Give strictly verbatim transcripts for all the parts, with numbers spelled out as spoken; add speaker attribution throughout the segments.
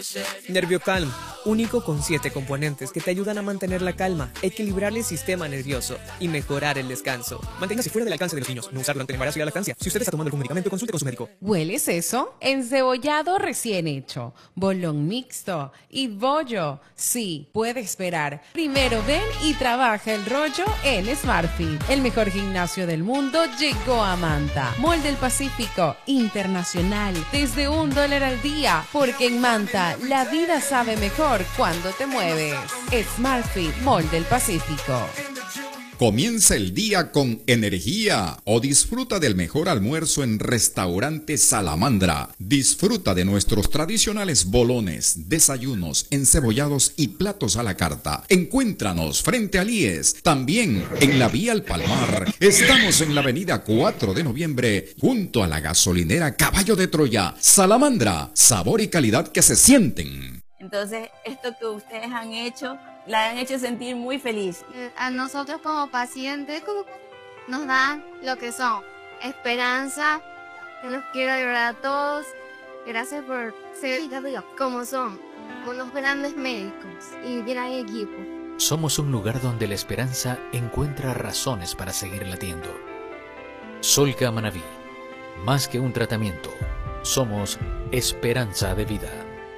Speaker 1: NervioCalm, único con siete componentes que te ayudan a mantener la calma, equilibrar el sistema nervioso y mejorar el descanso. Manténgase fuera del alcance de los niños, no usar durante el embarazo y la lactancia. Si usted está tomando algún medicamento, consulte con su médico.
Speaker 2: ¿Hueles eso? Encebollado recién hecho, bolón mixto y bollo. Sí, puede esperar. Primero ven y trabaja el rollo en SmartFit. El mejor gimnasio del mundo llegó a Manta. Mall del Pacífico, internacional, desde un dólar al día, porque en Manta la vida sabe mejor cuando te mueves. SmartFit Mall del Pacífico.
Speaker 3: Comienza el día con energía o disfruta del mejor almuerzo en Restaurante Salamandra. Disfruta de nuestros tradicionales bolones, desayunos, encebollados y platos a la carta. Encuéntranos frente al I E S, también en la Vía al Palmar. Estamos en la avenida cuatro de noviembre, junto a la gasolinera Caballo de Troya. Salamandra, sabor y calidad que se sienten.
Speaker 4: Entonces, esto que ustedes han hecho, la han hecho sentir muy feliz.
Speaker 5: A nosotros como pacientes nos dan lo que son esperanza. Yo los quiero ayudar a todos. Gracias por ser como son, unos grandes médicos y gran equipo.
Speaker 6: Somos un lugar donde la esperanza encuentra razones para seguir latiendo. Solca Manaví, más que un tratamiento, somos esperanza de vida.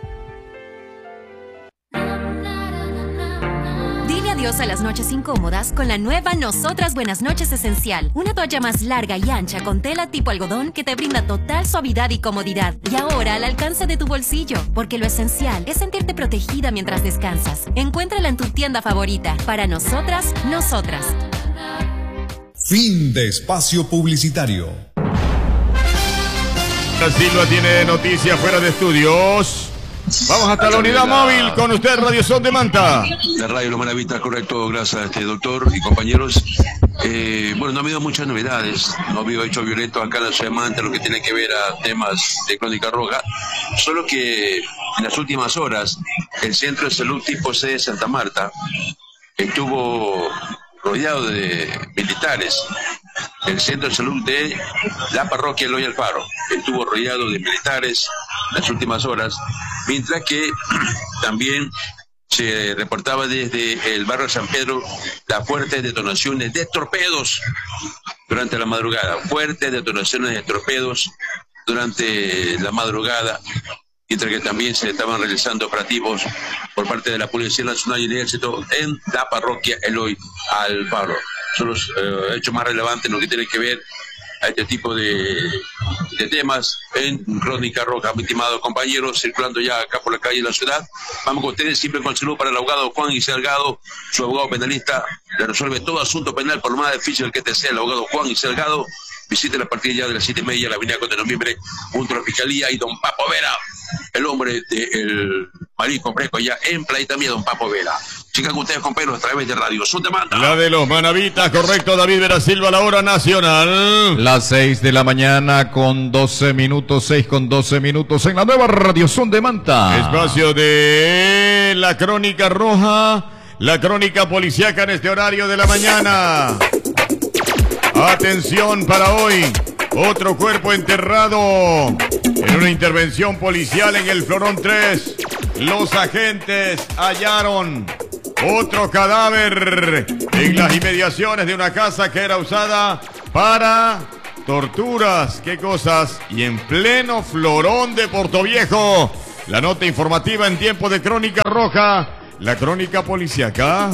Speaker 7: Dile adiós a las noches incómodas con la nueva Nosotras Buenas Noches Esencial. Una toalla más larga y ancha con tela tipo algodón que te brinda total suavidad y comodidad. Y ahora al alcance de tu bolsillo, porque lo esencial es sentirte protegida mientras descansas. Encuéntrala en tu tienda favorita. Para nosotras, nosotras.
Speaker 8: Fin de espacio publicitario.
Speaker 9: Silva tiene noticia fuera de estudios. Vamos hasta la unidad móvil con usted, Radio Son de Manta.
Speaker 10: La radio Los Maravitas, correcto, gracias a este doctor y compañeros. Eh, bueno, no ha habido muchas novedades, no ha habido hechos violentos acá en la ciudad de Manta, lo que tiene que ver a temas de Crónica Roja, solo que en las últimas horas el Centro de Salud Tipo C de Santa Marta estuvo rodeado de militares. El Centro de Salud de la Parroquia Eloy Alfaro estuvo rodeado de militares en las últimas horas, mientras que también se reportaba desde el barrio San Pedro las fuertes detonaciones de torpedos durante la madrugada, fuertes detonaciones de torpedos durante la madrugada, mientras que también se estaban realizando operativos por parte de la Policía Nacional y el Ejército en la Parroquia Eloy Alfaro. Son los eh, hechos más relevantes en lo que tiene que ver a este tipo de, de temas en Crónica Roja. Mi estimado compañero, circulando ya acá por la calle de la ciudad, vamos con ustedes siempre con salud para el abogado Juan Gisel Gado, su abogado penalista, le resuelve todo asunto penal, por lo más difícil que te sea. El abogado Juan Gisel Gado, visite la partida ya de las siete y media, la avenida cuatro de noviembre, junto a la Fiscalía, y don Papo Vera, el hombre del Marisco Fresco, allá en Playa también, don Papo Vera. Chicas con ustedes, compañeros, a través de Radio Son de Manta.
Speaker 9: La de los Manavitas, correcto, David Vera Silva, la hora nacional.
Speaker 11: Las seis de la mañana con doce minutos, seis con doce minutos en la nueva Radio Son de Manta.
Speaker 9: Espacio de la Crónica Roja, la crónica policíaca en este horario de la mañana. Atención para hoy, otro cuerpo enterrado en una intervención policial en el Florón tres. Los agentes hallaron otro cadáver en las inmediaciones de una casa que era usada para torturas. ¿Qué cosas? Y en pleno Florón de Portoviejo. La nota informativa en tiempo de Crónica Roja, la crónica policíaca.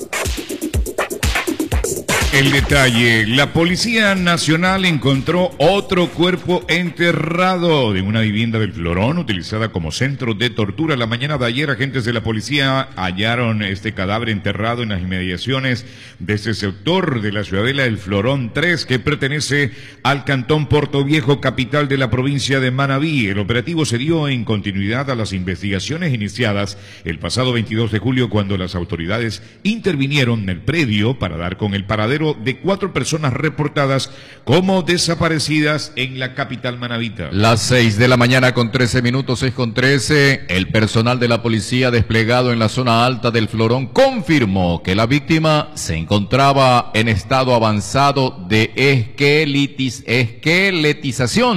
Speaker 12: El detalle, la Policía Nacional encontró otro cuerpo enterrado en una vivienda del Florón utilizada como centro de tortura. La mañana de ayer, agentes de la policía hallaron este cadáver enterrado en las inmediaciones de este sector de la ciudadela del Florón tres, que pertenece al cantón Portoviejo, capital de la provincia de Manabí. El operativo se dio en continuidad a las investigaciones iniciadas el pasado veintidós de julio, cuando las autoridades intervinieron en el predio para dar con el paradero de cuatro personas reportadas como desaparecidas en la capital manabita.
Speaker 11: Las seis de la mañana con trece minutos, seis con trece, el personal de la policía desplegado en la zona alta del Florón confirmó que la víctima se encontraba en estado avanzado de esqueletiz, esqueletización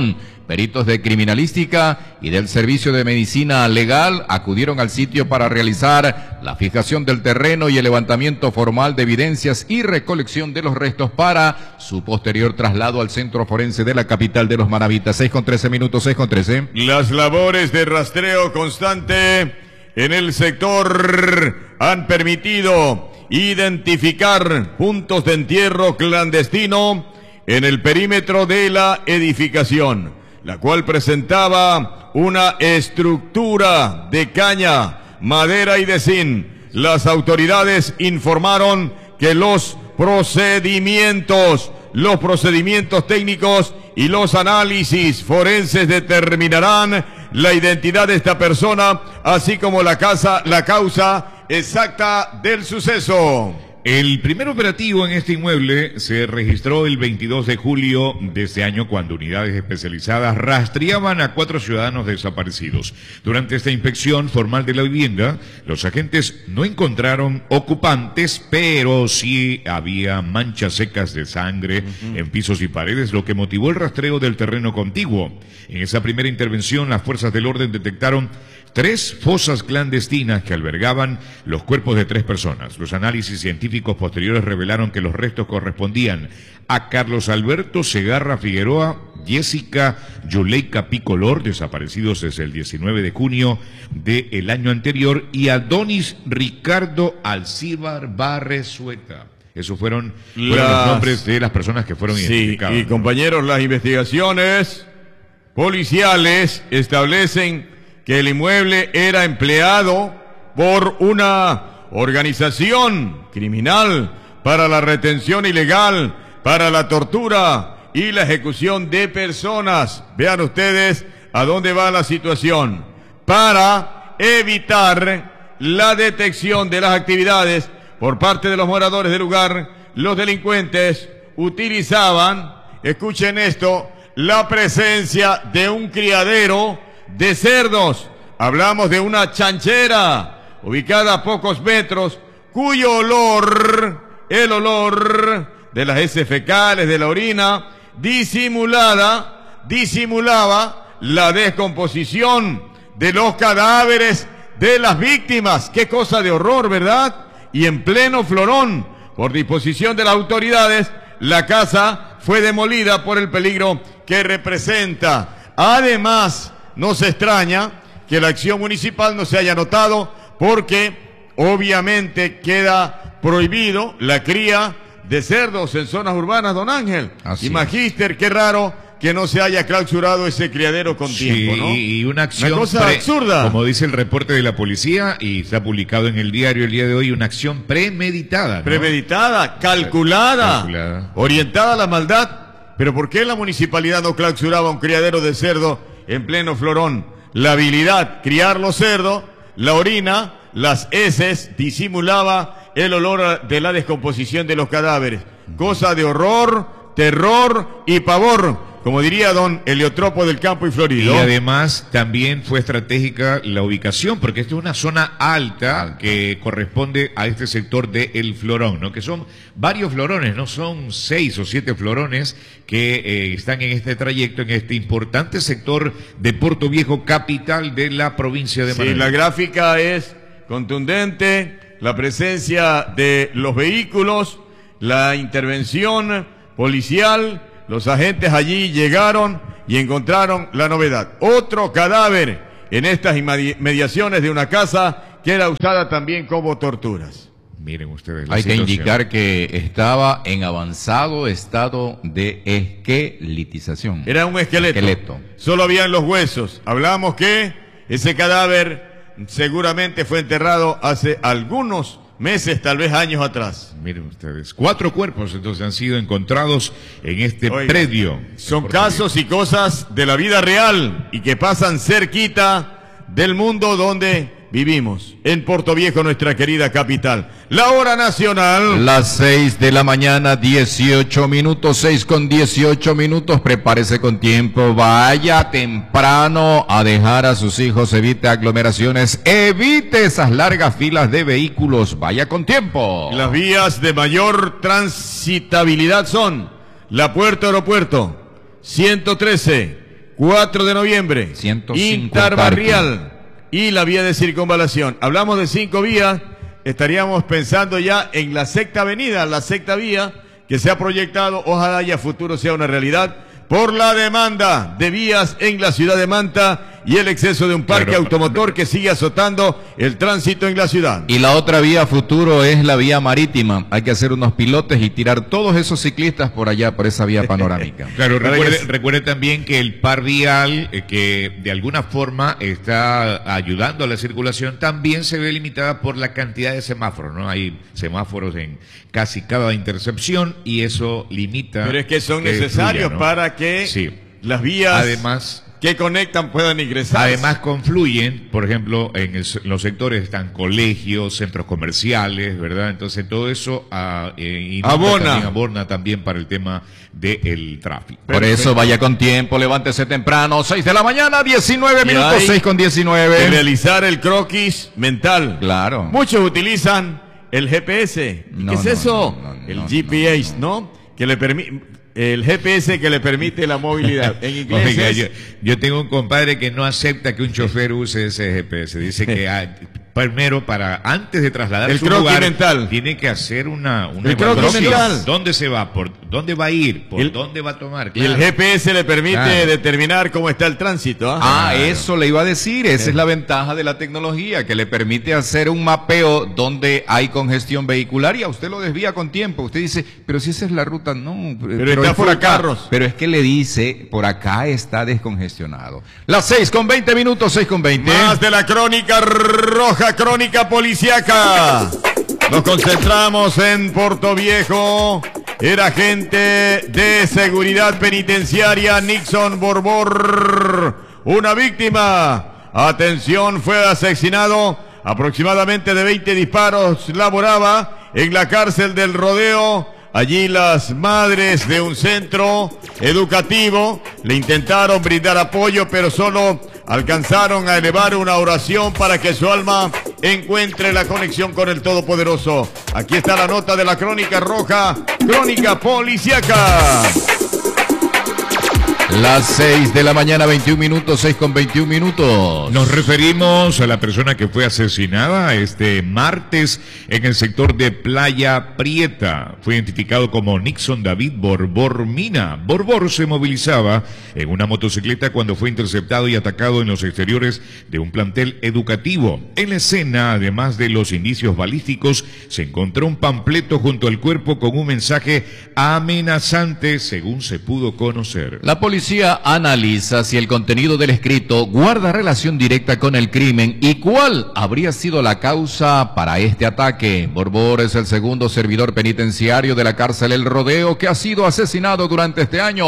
Speaker 11: Peritos de criminalística y del Servicio de Medicina Legal acudieron al sitio para realizar la fijación del terreno y el levantamiento formal de evidencias y recolección de los restos para su posterior traslado al Centro Forense de la capital de los Manavitas. seis con trece minutos, seis con trece.
Speaker 9: Las labores de rastreo constante en el sector han permitido identificar puntos de entierro clandestino en el perímetro de la edificación, la cual presentaba una estructura de caña, madera y de zinc. Las autoridades informaron que los procedimientos, los procedimientos técnicos y los análisis forenses determinarán la identidad de esta persona, así como la casa, la causa exacta del suceso.
Speaker 12: El primer operativo en este inmueble se registró el veintidós de julio de este año, cuando unidades especializadas rastreaban a cuatro ciudadanos desaparecidos. Durante esta inspección formal de la vivienda, los agentes no encontraron ocupantes, pero sí había manchas secas de sangre uh-huh. en pisos y paredes, lo que motivó el rastreo del terreno contiguo. En esa primera intervención, las fuerzas del orden detectaron tres fosas clandestinas que albergaban los cuerpos de tres personas. Los análisis científicos posteriores revelaron que los restos correspondían a Carlos Alberto Segarra Figueroa, Jessica Yuleika Picolor, desaparecidos desde el diecinueve de junio del año anterior, y a Donis Ricardo Alcíbar Barrezueta. Esos fueron, fueron las... los nombres de las personas que fueron sí, identificadas.
Speaker 9: Y compañeros, las investigaciones policiales establecen que el inmueble era empleado por una organización criminal para la retención ilegal, para la tortura y la ejecución de personas. Vean ustedes a dónde va la situación. Para evitar la detección de las actividades por parte de los moradores del lugar, los delincuentes utilizaban, escuchen esto, la presencia de un criadero de cerdos. Hablamos de una chanchera ubicada a pocos metros, cuyo olor, el olor de las heces fecales, de la orina, disimulada, disimulaba la descomposición de los cadáveres de las víctimas. Qué cosa de horror, ¿verdad? Y en pleno Florón, por disposición de las autoridades, la casa fue demolida por el peligro que representa. Además, no se extraña que la acción municipal no se haya notado, porque obviamente queda prohibido la cría de cerdos en zonas urbanas, don Ángel. Así y magíster, qué raro que no se haya clausurado ese criadero con sí, tiempo, ¿no?
Speaker 12: Y una acción
Speaker 9: una cosa
Speaker 12: pre,
Speaker 9: absurda.
Speaker 12: Como dice el reporte de la policía, y está publicado en el diario el día de hoy, una acción premeditada, ¿no?
Speaker 9: Premeditada, calculada, calculada, orientada a la maldad. Pero ¿por qué la municipalidad no clausuraba un criadero de cerdo en pleno Florón? La habilidad, criar los cerdos, la orina, las heces, disimulaba el olor de la descomposición de los cadáveres. Cosa de horror, terror y pavor, como diría don Heliotropo del Campo y Florido.
Speaker 12: Y además también fue estratégica la ubicación, porque esta es una zona alta que corresponde a este sector de El Florón, ¿no? Que son varios florones, no son seis o siete florones que eh, están en este trayecto, en este importante sector de Puerto Viejo, capital de la provincia de Manaví.
Speaker 9: Sí, la gráfica es contundente, la presencia de los vehículos, la intervención policial. Los agentes allí llegaron y encontraron la novedad. Otro cadáver en estas inmediaciones de una casa que era usada también como torturas.
Speaker 12: Miren ustedes la
Speaker 11: Hay
Speaker 12: situación.
Speaker 11: que indicar que estaba en avanzado estado de esqueletización.
Speaker 9: Era un esqueleto.
Speaker 11: esqueleto.
Speaker 9: Solo habían los huesos. Hablamos que ese cadáver seguramente fue enterrado hace algunos meses, tal vez años atrás.
Speaker 12: Miren ustedes, cuatro cuerpos entonces han sido encontrados en este
Speaker 9: Oiga,
Speaker 12: predio.
Speaker 9: Son casos y cosas de la vida real y que pasan cerquita del mundo donde vivimos, en Puerto Viejo, nuestra querida capital. La hora nacional.
Speaker 11: Las seis de la mañana, dieciocho minutos, seis con dieciocho minutos. Prepárese con tiempo, vaya temprano a dejar a sus hijos, evite aglomeraciones, evite esas largas filas de vehículos, vaya con tiempo.
Speaker 9: Las vías de mayor transitabilidad son la Puerto Aeropuerto, ciento trece, cuatro de noviembre, Interbarrial y la vía de circunvalación. Hablamos de cinco vías, estaríamos pensando ya en la sexta avenida, la sexta vía que se ha proyectado, ojalá ya a futuro sea una realidad, por la demanda de vías en la ciudad de Manta y el exceso de un parque claro. automotor que sigue azotando el tránsito en la ciudad.
Speaker 11: Y la otra vía futuro es la vía marítima. Hay que hacer unos pilotes y tirar todos esos ciclistas por allá, por esa vía panorámica.
Speaker 12: Claro, recuerde, recuerde también que el par vial, eh, que de alguna forma está ayudando a la circulación, también se ve limitada por la cantidad de semáforos, ¿no? Hay semáforos en casi cada intercepción y eso limita.
Speaker 9: Pero es que son que necesarios fluya, ¿no? para que sí. las vías
Speaker 12: además
Speaker 9: que conectan puedan ingresar.
Speaker 12: Además confluyen, por ejemplo, en, el, en los sectores están colegios, centros comerciales, ¿verdad? Entonces todo eso uh, eh,
Speaker 9: abona.
Speaker 12: También, abona también para el tema del tráfico.
Speaker 11: Por Perfecto. Eso vaya con tiempo, levántese temprano, seis de la mañana, diecinueve minutos, seis con diecinueve.
Speaker 9: De realizar el croquis mental.
Speaker 11: Claro.
Speaker 9: Muchos utilizan el G P S.
Speaker 11: No,
Speaker 9: ¿Qué es
Speaker 11: no,
Speaker 9: eso?
Speaker 11: No, no, no,
Speaker 9: el
Speaker 11: no,
Speaker 9: G P S, ¿no? ¿no? Que le permite... El G P S que le permite la movilidad. En inglés
Speaker 12: Oiga,
Speaker 9: es...
Speaker 12: yo, yo tengo un compadre que no acepta que un chofer use ese G P S. Dice que hay, primero, para antes de trasladar
Speaker 9: el
Speaker 12: su lugar,
Speaker 9: mental.
Speaker 12: tiene que hacer una, una
Speaker 9: el
Speaker 12: evaluación. ¿Dónde se va? ¿Por dónde va a ir? ¿Por el, dónde va a tomar?
Speaker 9: Claro. Y el G P S le permite claro. determinar cómo está el tránsito. ¿eh?
Speaker 11: Ah, claro. Eso le iba a decir. Esa sí. es la ventaja de la tecnología, que le permite hacer un mapeo donde hay congestión vehicular y a usted lo desvía con tiempo. Usted dice, pero si esa es la ruta, no.
Speaker 9: Pero, pero está por acá. Carros.
Speaker 11: Pero es que le dice, por acá está descongestionado. Las seis con veinte minutos, seis con veinte.
Speaker 9: Más de la crónica roja, crónica policíaca. Nos concentramos en Puerto Viejo. El agente de seguridad penitenciaria Nixon Borbor, una víctima. Atención, fue asesinado. Aproximadamente de veinte disparos laboraba en la cárcel del Rodeo. Allí las madres de un centro educativo le intentaron brindar apoyo, pero solo alcanzaron a elevar una oración para que su alma encuentre la conexión con el Todopoderoso. Aquí está la nota de la crónica roja, crónica policíaca.
Speaker 11: Las seis de la mañana, veintiún minutos, seis con veintiún minutos.
Speaker 12: Nos referimos a la persona que fue asesinada este martes en el sector de Playa Prieta. Fue identificado como Nixon David Borbor Mina. Borbor se movilizaba en una motocicleta cuando fue interceptado y atacado en los exteriores de un plantel educativo. En la escena, además de los indicios balísticos, se encontró un panfleto junto al cuerpo con un mensaje amenazante, según se pudo conocer.
Speaker 11: La policía La policía analiza si el contenido del escrito guarda relación directa con el crimen y cuál habría sido la causa para este ataque. Borbor es el segundo servidor penitenciario de la cárcel El Rodeo que ha sido asesinado durante este año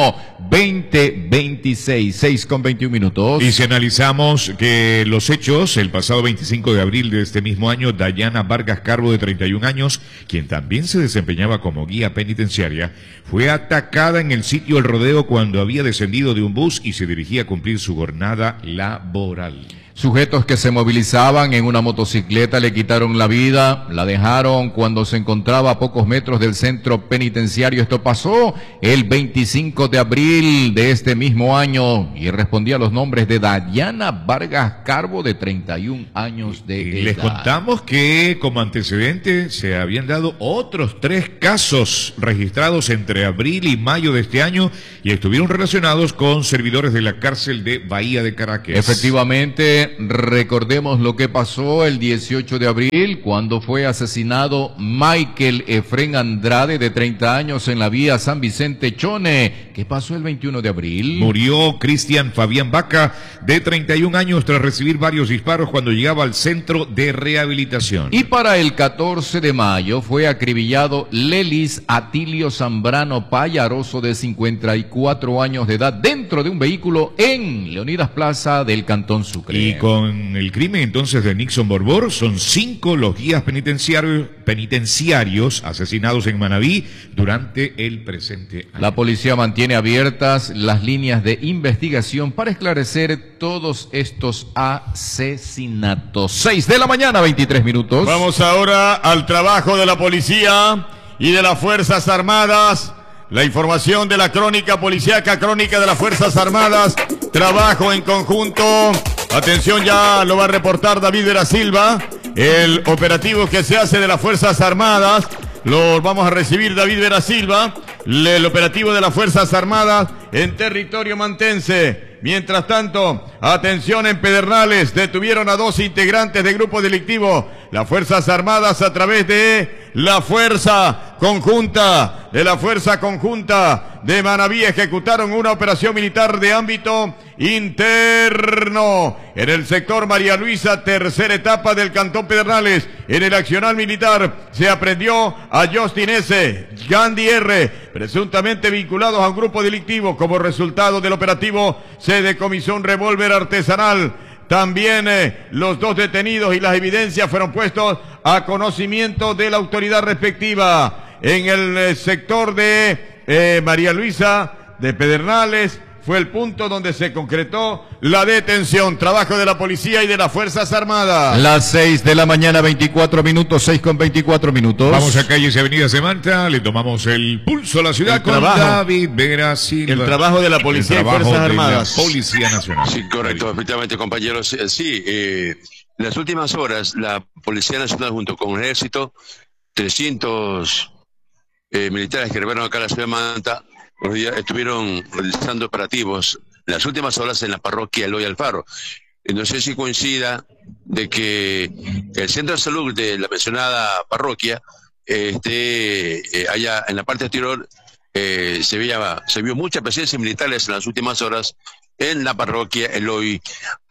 Speaker 11: veinte veintiséis, seis con veintiún minutos.
Speaker 12: Y si analizamos que los hechos, el pasado veinticinco de abril de este mismo año, Dayana Vargas Carbo, de treinta y un años, quien también se desempeñaba como guía penitenciaria, fue atacada en el sitio El Rodeo cuando había descendido de un bus y se dirigía a cumplir su jornada laboral.
Speaker 11: Sujetos que se movilizaban en una motocicleta le quitaron la vida, la dejaron cuando se encontraba a pocos metros del centro penitenciario. Esto pasó el veinticinco de abril de este mismo año y respondía a los nombres de Dayana Vargas Carbo, de treinta y un años de edad.
Speaker 12: Les contamos que como antecedente se habían dado otros tres casos registrados entre abril y mayo de este año y estuvieron relacionados con servidores de la cárcel de Bahía de Caracas.
Speaker 11: Efectivamente, recordemos lo que pasó el dieciocho de abril cuando fue asesinado Michael Efrén Andrade, de treinta años, en la vía San Vicente Chone. ¿Qué pasó el veintiuno de abril?
Speaker 12: Murió Cristian Fabián Vaca, de treinta y un años, tras recibir varios disparos cuando llegaba al centro de rehabilitación.
Speaker 11: Y para el catorce de mayo fue acribillado Lelis Atilio Zambrano Payaroso, de cincuenta y cuatro años de edad, dentro de un vehículo en Leonidas Plaza del Cantón Sucre.
Speaker 12: Y con el crimen entonces de Nixon Borbor, son cinco los guías penitenciarios, penitenciarios asesinados en Manabí durante el presente año.
Speaker 11: La policía mantiene abiertas las líneas de investigación para esclarecer todos estos asesinatos. seis de la mañana, veintitrés minutos.
Speaker 9: Vamos ahora al trabajo de la policía y de las Fuerzas Armadas. La información de la crónica policíaca, crónica de las Fuerzas Armadas, trabajo en conjunto. Atención, ya lo va a reportar David Vera Silva. El operativo que se hace de las Fuerzas Armadas, lo vamos a recibir David Vera Silva. El operativo de las Fuerzas Armadas en territorio mantense. Mientras tanto, atención en Pedernales, detuvieron a dos integrantes de grupo delictivo. Las Fuerzas Armadas a través de la Fuerza Conjunta, de la Fuerza Conjunta de Manabí ejecutaron una operación militar de ámbito interno en el sector María Luisa, tercera etapa del Cantón Pedernales. En el accionar militar se aprendió a Justin S., Gandhi R., presuntamente vinculados a un grupo delictivo. Como resultado del operativo se decomisó un revólver artesanal. También eh, los dos detenidos y las evidencias fueron puestos a conocimiento de la autoridad respectiva. En el eh, sector de eh, María Luisa de Pedernales fue el punto donde se concretó la detención. Trabajo de la policía y de las Fuerzas Armadas.
Speaker 11: Las seis de la mañana, veinticuatro minutos, seis con veinticuatro minutos.
Speaker 12: Vamos a calles y avenidas de Manta, le tomamos el pulso a la ciudad
Speaker 9: el
Speaker 12: con
Speaker 9: trabajo,
Speaker 12: David Vera Silva.
Speaker 9: El trabajo de la policía y Fuerzas Armadas.
Speaker 12: La Policía Nacional.
Speaker 10: Sí, correcto, efectivamente, compañeros. Sí, eh, en las últimas horas, la Policía Nacional junto con el Ejército, trescientos eh, militares que arribaron acá a la ciudad de Manta, estuvieron realizando operativos en las últimas horas en la parroquia Eloy Alfaro. No sé si coincida de que el centro de salud de la mencionada parroquia este, eh, allá en la parte exterior eh, se, veía, se vio mucha presencia militares en las últimas horas en la parroquia Eloy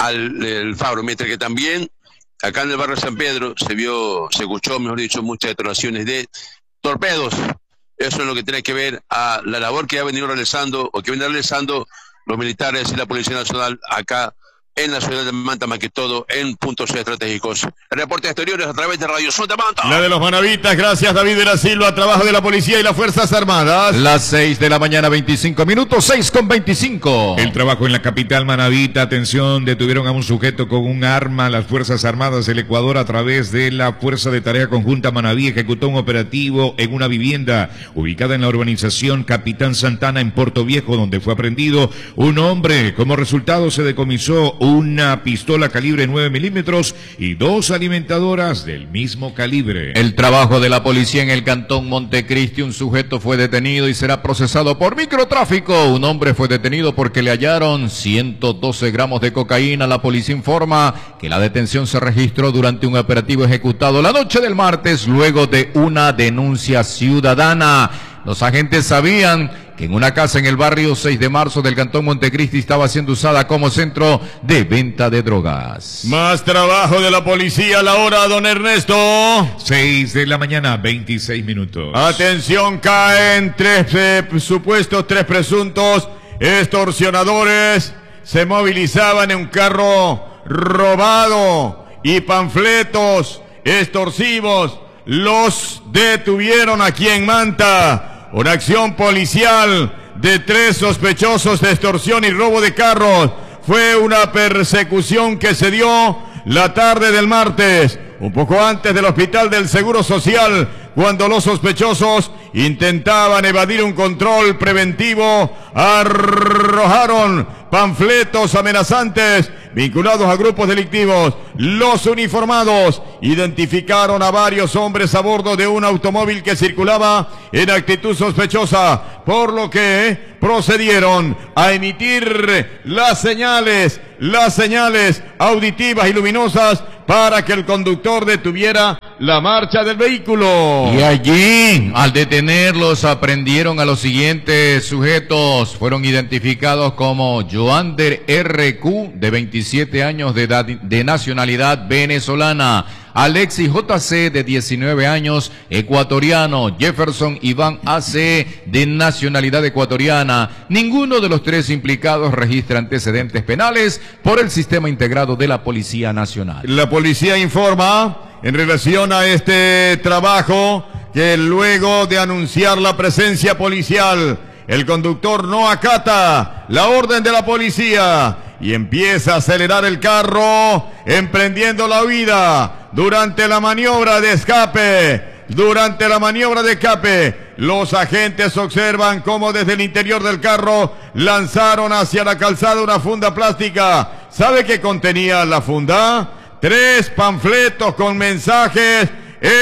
Speaker 10: Alfaro, mientras que también acá en el barrio San Pedro se vio, se escuchó, mejor dicho, muchas detonaciones de torpedos. Eso es lo que tiene que ver a la labor que ha venido realizando o que vienen realizando los militares y la Policía Nacional acá en la ciudad de Manta, más que todo en puntos estratégicos. El reporte exteriores a través de Radio Sol de Manta.
Speaker 9: La de los manavitas, gracias David Vera Silva, trabajo de la policía y las Fuerzas Armadas.
Speaker 11: Las seis de la mañana, veinticinco minutos, seis con veinticinco.
Speaker 12: El trabajo en la capital manavita, atención, detuvieron a un sujeto con un arma. Las Fuerzas Armadas del Ecuador a través de la Fuerza de Tarea Conjunta Manaví ejecutó un operativo en una vivienda ubicada en la urbanización Capitán Santana en Puerto Viejo, donde fue aprendido un hombre. Como resultado se decomisó una pistola calibre nueve milímetros y dos alimentadoras del mismo calibre.
Speaker 11: El trabajo de la policía en el Cantón Montecristi, un sujeto fue detenido y será procesado por microtráfico. Un hombre fue detenido porque le hallaron ciento doce gramos de cocaína. La policía informa que la detención se registró durante un operativo ejecutado la noche del martes luego de una denuncia ciudadana. Los agentes sabían que en una casa en el barrio seis de marzo del Cantón Montecristi estaba siendo usada como centro de venta de drogas.
Speaker 9: Más trabajo de la policía a la hora, don Ernesto.
Speaker 12: seis de la mañana, veintiséis minutos.
Speaker 9: Atención, caen tres eh, supuestos, tres presuntos extorsionadores. Se movilizaban en un carro robado y panfletos extorsivos. Los detuvieron aquí en Manta. Una acción policial de tres sospechosos de extorsión y robo de carros. Fue una persecución que se dio la tarde del martes, un poco antes del Hospital del Seguro Social, cuando los sospechosos intentaban evadir un control preventivo. Arrojaron panfletos amenazantes vinculados a grupos delictivos. Los uniformados identificaron a varios hombres a bordo de un automóvil que circulaba en actitud sospechosa, por lo que procedieron a emitir las señales, las señales auditivas y luminosas para que el conductor detuviera la marcha del vehículo.
Speaker 11: Y allí, al detenerlos, aprendieron a los siguientes sujetos. Fueron identificados como Joander R Q, de veintisiete años de edad, de nacionalidad venezolana. Alexis J C, de diecinueve años, ecuatoriano. Jefferson Iván A C, de nacionalidad ecuatoriana. Ninguno de los tres implicados registra antecedentes penales por el Sistema Integrado de la Policía Nacional.
Speaker 9: La policía informa en relación a este trabajo que luego de anunciar la presencia policial, el conductor no acata la orden de la policía y empieza a acelerar el carro, emprendiendo la huida. Durante la maniobra de escape, durante la maniobra de escape, Los agentes observan cómo desde el interior del carro lanzaron hacia la calzada una funda plástica. ¿Sabe qué contenía la funda? Tres panfletos con mensajes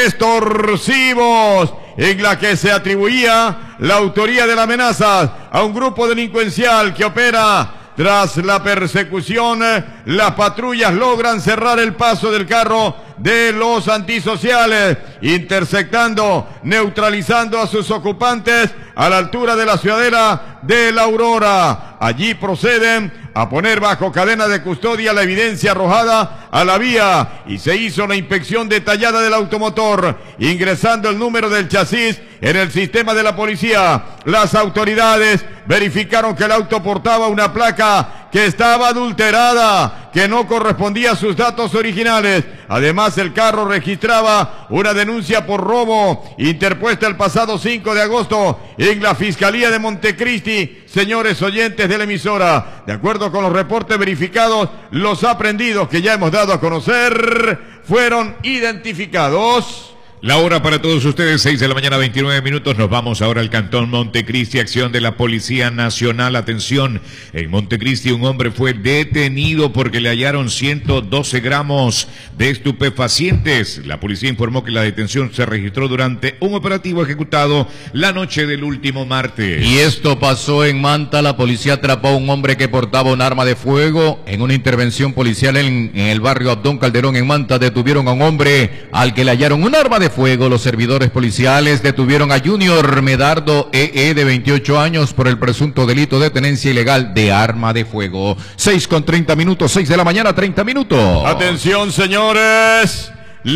Speaker 9: extorsivos en la que se atribuía la autoría de la amenaza a un grupo delincuencial que opera. Tras la persecución, las patrullas logran cerrar el paso del carro de los antisociales, interceptando, neutralizando a sus ocupantes a la altura de la ciudadela de La Aurora. Allí proceden a poner bajo cadena de custodia la evidencia arrojada a la vía y se hizo la inspección detallada del automotor, ingresando el número del chasis en el sistema de la policía. Las autoridades verificaron que el auto portaba una placa que estaba adulterada, que no correspondía a sus datos originales. Además, el carro registraba una denuncia por robo interpuesta el pasado cinco de agosto en la Fiscalía de Montecristi. Señores oyentes de la emisora, de acuerdo con los reportes verificados, los aprehendidos que ya hemos dado a conocer fueron identificados.
Speaker 12: La hora para todos ustedes, seis de la mañana, veintinueve minutos. Nos vamos ahora al Cantón Montecristi. Acción de la Policía Nacional. Atención, en Montecristi un hombre fue detenido porque le hallaron ciento doce gramos de estupefacientes. La policía informó que la detención se registró durante un operativo ejecutado la noche del último martes.
Speaker 11: Y esto pasó en Manta. La policía atrapó a un hombre que portaba un arma de fuego. En una intervención policial en, en el barrio Abdón Calderón en Manta, detuvieron a un hombre al que le hallaron un arma de fuego. Los servidores policiales detuvieron a Junior Medardo E E de veintiocho años por el presunto delito de tenencia ilegal de arma de fuego. seis con treinta minutos, seis de la mañana, treinta minutos.
Speaker 9: Atención, señores,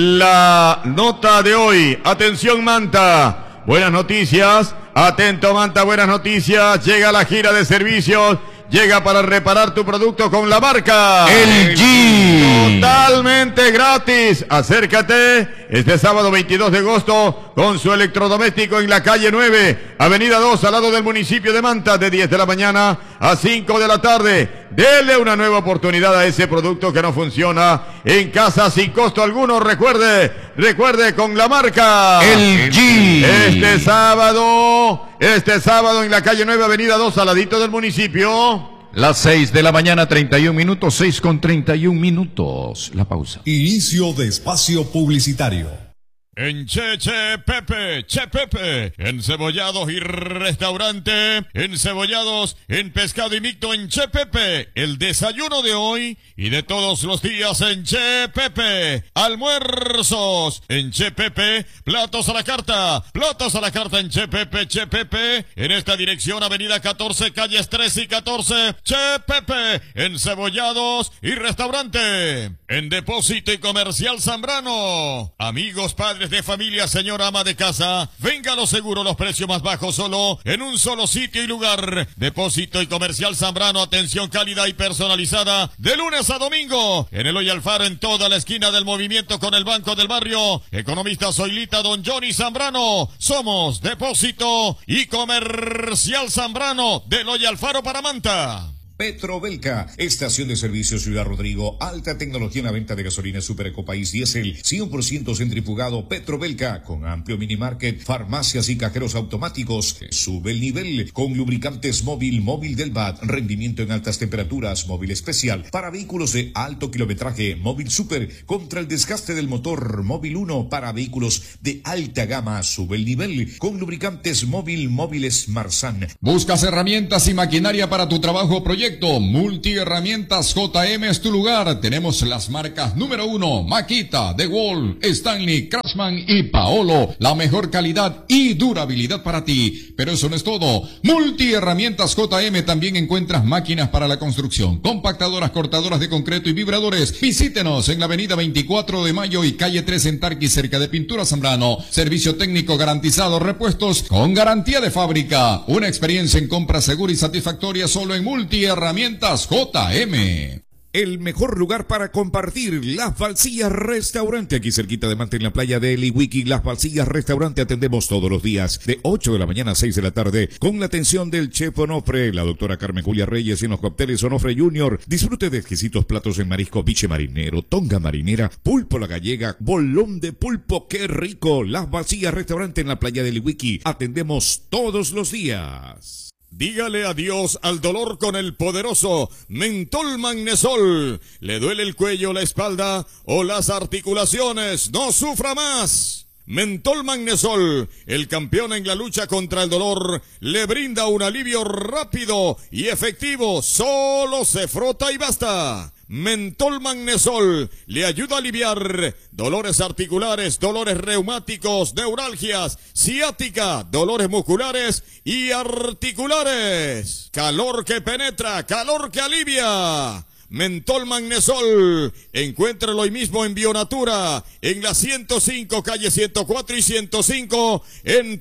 Speaker 9: la nota de hoy. Atención, Manta, buenas noticias. Atento, Manta, buenas noticias. Llega la gira de servicios. Llega para reparar tu producto con la marca
Speaker 11: L G.
Speaker 9: Totalmente gratis. Acércate este sábado veintidós de agosto con su electrodoméstico en la calle nueve, avenida dos, al lado del municipio de Manta, de diez de la mañana a cinco de la tarde. Dele una nueva oportunidad a ese producto que no funciona en casa sin costo alguno. Recuerde, recuerde con la marca
Speaker 11: L G.
Speaker 9: Este sábado, este sábado en la calle nueve, avenida dos, al ladito del municipio.
Speaker 11: Las seis de la mañana, treinta y un minutos, seis con treinta y un minutos. La pausa.
Speaker 8: Inicio de espacio publicitario.
Speaker 13: En Che Che Pepe, Che Pepe, encebollados y restaurante, encebollados en pescado y mixto en Che Pepe, el desayuno de hoy y de todos los días en Che Pepe, almuerzos en Che Pepe, platos a la carta, platos a la carta en Che Pepe, Che Pepe, en esta dirección avenida catorce, calles trece y catorce, Che Pepe, encebollados y restaurante, en Depósito y Comercial Zambrano, amigos, padres de familia, señora ama de casa, venga a lo seguro, los precios más bajos solo en un solo sitio y lugar. Depósito y Comercial Zambrano, atención cálida y personalizada de lunes a domingo en Eloy Alfaro, en toda la esquina del movimiento con el Banco del Barrio. Economista Soilita, don Johnny Zambrano. Somos Depósito y Comercial Zambrano de Eloy Alfaro para Manta.
Speaker 8: Petrobelca, estación de servicio Ciudad Rodrigo, alta tecnología en la venta de gasolina Super Ecopaís Diesel, cien por ciento centrifugado. Petrobelca, con amplio minimarket, farmacias y cajeros automáticos. Sube el nivel con lubricantes móvil, móvil del B A T, rendimiento en altas temperaturas, móvil especial para vehículos de alto kilometraje, móvil super contra el desgaste del motor, móvil uno para vehículos de alta gama. Sube el nivel con lubricantes móvil, móviles Marsan.
Speaker 3: ¿Buscas herramientas y maquinaria para tu trabajo o proyecto? Multiherramientas J M es tu lugar. Tenemos las marcas número uno, Makita, DeWalt, Stanley, Craftsman y Paolo. La mejor calidad y durabilidad para ti. Pero eso no es todo. Multiherramientas J M también encuentras máquinas para la construcción, compactadoras, cortadoras de concreto y vibradores. Visítenos en la avenida veinticuatro de mayo y calle tres en Tarqui, cerca de Pintura Zambrano. Servicio técnico garantizado, repuestos con garantía de fábrica. Una experiencia en compra segura y satisfactoria solo en Multiherramientas Herramientas J M.
Speaker 12: El mejor lugar para compartir, Las Falsillas Restaurante, aquí cerquita de Manta en la playa de Eliwiki. Las Falsillas Restaurante, atendemos todos los días de ocho de la mañana a seis de la tarde con la atención del chef Onofre, la doctora Carmen Julia Reyes, y en los cócteles Onofre Junior. Disfrute de exquisitos platos en marisco, biche marinero, tonga marinera, pulpo la gallega, bolón de pulpo, qué rico. Las Falsillas Restaurante en la playa de Eliwiki, atendemos todos los días.
Speaker 13: Dígale adiós al dolor con el poderoso Mentol Magnesol. ¿Le duele el cuello, la espalda o las articulaciones? ¡No sufra más! Mentol Magnesol, el campeón en la lucha contra el dolor, le brinda un alivio rápido y efectivo. Solo se frota y basta. Mentol Magnesol le ayuda a aliviar dolores articulares, dolores reumáticos, neuralgias, ciática, dolores musculares y articulares. Calor que penetra, calor que alivia. Mentol Magnesol, encuéntralo hoy mismo en Bionatura, en la ciento cinco, calle ciento cuatro y ciento cinco, en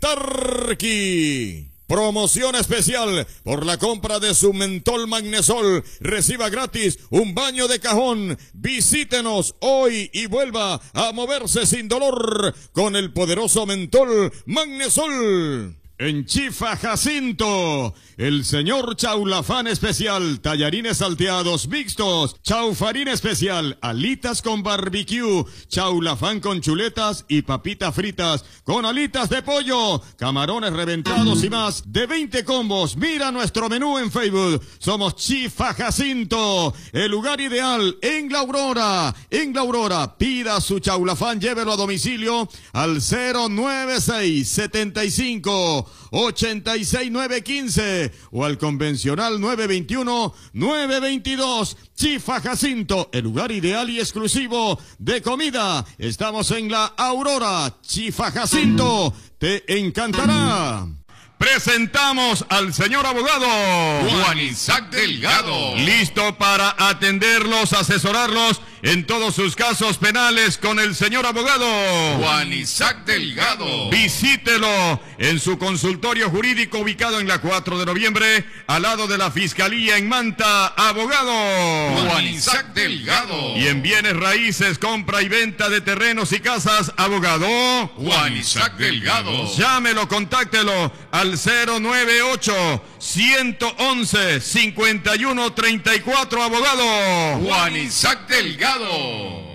Speaker 13: Tarqui. Promoción especial, por la compra de su Mentol Magnesol, reciba gratis un baño de cajón. Visítenos hoy y vuelva a moverse sin dolor con el poderoso Mentol Magnesol. En Chifa Jacinto, el señor Chaulafán especial, tallarines salteados mixtos, chaufarín especial, alitas con barbecue, chaulafán con chuletas y papitas fritas con alitas de pollo, camarones reventados y más, de veinte combos. Mira nuestro menú en Facebook. Somos Chifa Jacinto, el lugar ideal en La Aurora. En La Aurora, pida su chaulafán, llévelo a domicilio al cero nueve seis, setenta y cinco, ochenta y seis, nueve quince o al convencional nueve veintiuno, nueve veintidós. Chifa Jacinto, el lugar ideal y exclusivo de comida. Estamos en La Aurora. Chifa Jacinto, te encantará. Presentamos al señor abogado
Speaker 11: Juan Isaac Delgado,
Speaker 13: listo para atenderlos, asesorarlos en todos sus casos penales con el señor abogado
Speaker 11: Juan Isaac Delgado.
Speaker 13: Visítelo en su consultorio jurídico ubicado en la cuatro de noviembre, al lado de la Fiscalía en Manta. Abogado
Speaker 11: Juan Isaac Delgado.
Speaker 13: Y en bienes raíces, compra y venta de terrenos y casas, abogado
Speaker 11: Juan Isaac Delgado.
Speaker 13: Llámelo, contáctelo al cero nueve ocho, ciento once, cincuenta y uno treinta y cuatro, abogado
Speaker 11: Juan Isaac Delgado.